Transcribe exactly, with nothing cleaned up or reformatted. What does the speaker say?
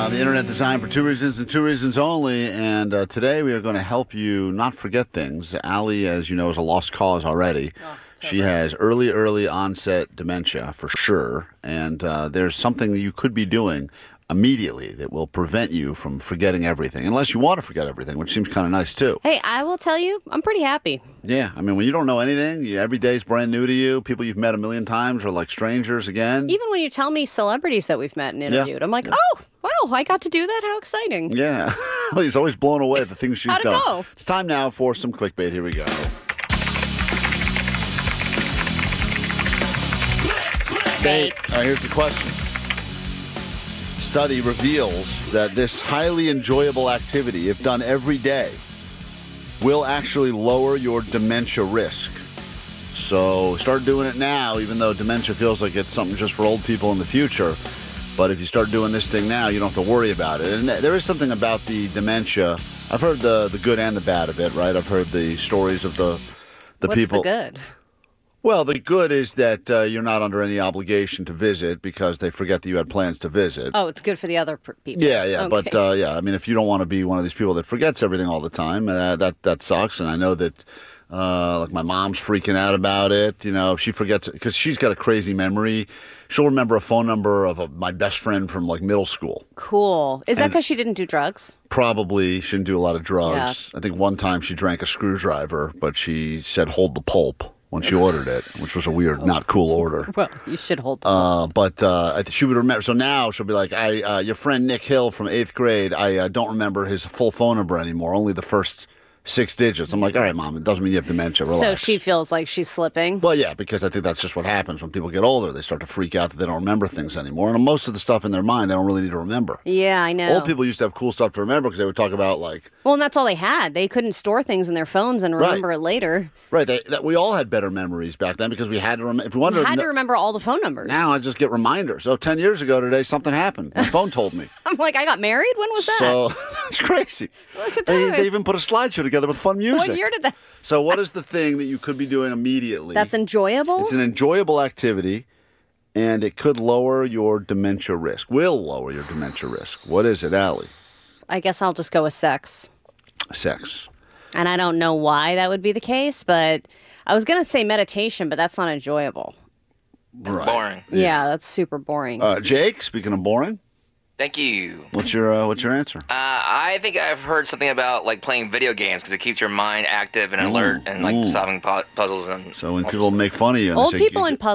Uh, the internet designed for two reasons and two reasons only. And uh, today we are going to help you not forget things. Allie, as you know, is a lost cause already. Oh, she has early, early onset dementia for sure. And uh, there's something that you could be doing immediately that will prevent you from forgetting everything, unless you want to forget everything, which seems kind of nice too. Hey, I will tell you, I'm pretty happy. Yeah, I mean, when you don't know anything, you, every day is brand new to you. People you've met a million times are like strangers again. Even when you tell me celebrities that we've met and interviewed, yeah. I'm like, yeah. oh, wow, I got to do that? How exciting. Yeah. Well, he's always blown away at the things she's How'd it done. Go? It's time now for some clickbait. Here we go. Bait. All right, here's the question. Study reveals that this highly enjoyable activity, if done every day, will actually lower your dementia risk. So start doing it now, even though dementia feels like it's something just for old people in the future. But if you start doing this thing now, you don't have to worry about it. And there is something about the dementia. I've heard the, the good and the bad of it, right? I've heard the stories of the, the What's people. What's the good? Well, the good is that uh, you're not under any obligation to visit because they forget that you had plans to visit. Oh, it's good for the other people. Yeah, yeah. Okay. But, uh, yeah, I mean, if you don't want to be one of these people that forgets everything all the time, uh, that, that sucks. And I know that, uh, like, my mom's freaking out about it. You know, if she forgets it, because she's got a crazy memory. She'll remember a phone number of a, my best friend from, like, middle school. Cool. Is that because she didn't do drugs? Probably. She didn't do a lot of drugs. Yeah. I think one time she drank a screwdriver, but she said, hold the pulp when she ordered it, which was a weird, not cool order. Well, you should hold the uh, But uh, she would remember. So now she'll be like, "I, uh, your friend Nick Hill from eighth grade, I uh, don't remember his full phone number anymore, only the first six digits." I'm like, all right, Mom, it doesn't mean you have dementia. Relax. So she feels like she's slipping? Well, yeah, because I think that's just what happens when people get older. They start to freak out that they don't remember things anymore. And most of the stuff in their mind, they don't really need to remember. Yeah, I know. Old people used to have cool stuff to remember because they would talk about, like... Well, and that's all they had. They couldn't store things in their phones and remember right. it later. Right. They, that we all had better memories back then because we had to remember. If we wanted you had to, to remember all the phone numbers. Now I just get reminders. So ten years ago today, something happened. My phone told me. I'm like, I got married? When was that? So it's crazy. Look at they, that. They even put a slideshow together with fun music. What year did that? So what is the thing that you could be doing immediately? That's enjoyable? It's an enjoyable activity, and it could lower your dementia risk. Will lower your dementia risk. What is it, Allie? I guess I'll just go with sex. Sex. And I don't know why that would be the case, but I was going to say meditation, but that's not enjoyable. Right. Boring. Yeah, yeah, that's super boring. Uh, Jake, speaking of boring. Thank you. What's your uh, What's your answer? Uh, I think I've heard something about like playing video games because it keeps your mind active and alert Ooh. and like Ooh. solving pu- puzzles and. So when people stuff. make fun of you, and old they say, people in puzzles.